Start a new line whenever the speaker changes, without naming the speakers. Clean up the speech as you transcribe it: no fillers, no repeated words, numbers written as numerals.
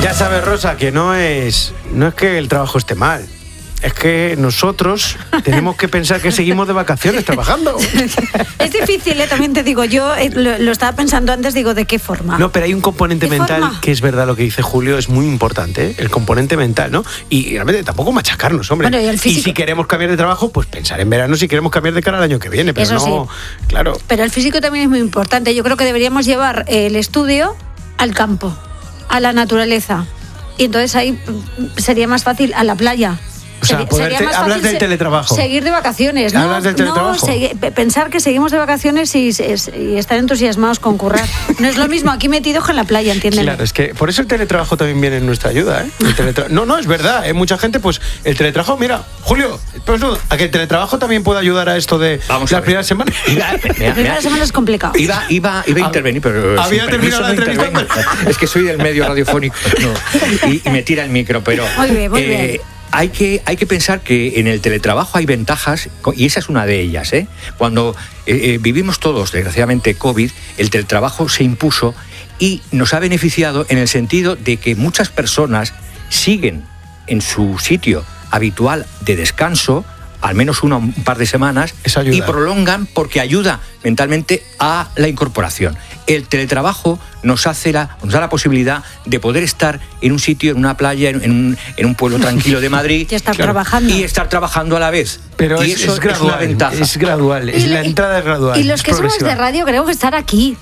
Ya sabes, Rosa, que no es que el trabajo esté mal. Es que nosotros tenemos que pensar que seguimos de vacaciones trabajando.
Es difícil, también te digo, yo lo estaba pensando antes, digo, ¿de qué forma?
No, pero hay un componente mental que es verdad lo que dice Julio, es muy importante, ¿eh? El componente mental, ¿no? Y realmente tampoco machacarnos, hombre.
Bueno, y
si queremos cambiar de trabajo, pues pensar en verano si queremos cambiar de cara al año que viene, pero
eso
no,
sí.
Claro.
Pero el físico también es muy importante. Yo creo que deberíamos llevar el estudio al campo, a la naturaleza. Y entonces ahí sería más fácil a la playa.
O sea, hablas del teletrabajo.
Seguir de vacaciones, ¿no?
Hablas del teletrabajo.
Pensar que seguimos de vacaciones y estar entusiasmados con currar. No es lo mismo aquí metidos que en la playa, ¿entiendes?
Claro, es que por eso el teletrabajo también viene en nuestra ayuda, ¿eh? No, es verdad, ¿eh? Mucha gente, pues el teletrabajo, Julio, pues no, a que el teletrabajo también puede ayudar a esto de las primeras semanas.
La primera semana es complicado.
Iba a intervenir, pero
había terminado la entrevista.
Es que soy del medio radiofónico y me tira el micro, pero
muy bien.
Hay que pensar que en el teletrabajo hay ventajas, y esa es una de ellas, ¿eh? Cuando vivimos todos, desgraciadamente, COVID, el teletrabajo se impuso y nos ha beneficiado en el sentido de que muchas personas siguen en su sitio habitual de descanso, al menos un par de semanas, y prolongan porque ayuda mentalmente a la incorporación. El teletrabajo nos da la posibilidad de poder estar en un sitio, en una playa, en un pueblo tranquilo de Madrid
y estar trabajando
a la vez.
Pero
y eso
es gradual,
una ventaja.
Es gradual, la entrada es gradual.
Y los que somos de radio queremos estar aquí.